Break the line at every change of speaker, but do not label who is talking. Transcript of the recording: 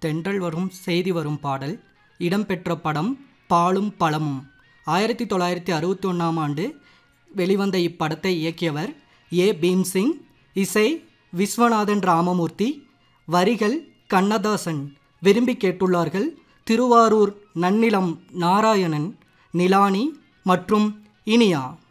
தென்றல் வரும் செய்தி வரும் பாடல் இடம்பெற்ற படம் பாலும் பழமும். 1961ஆம் ஆண்டு வெளிவந்த இப்படத்தை இயக்கியவர் ஏ பீம்சிங். இசை விஸ்வநாதன் ராமமூர்த்தி. வரிகள் கண்ணதாசன். விரும்பி கேட்டுள்ளார்கள் திருவாரூர் நன்னிலம் நாராயணன், நிலானி மற்றும் இனியா.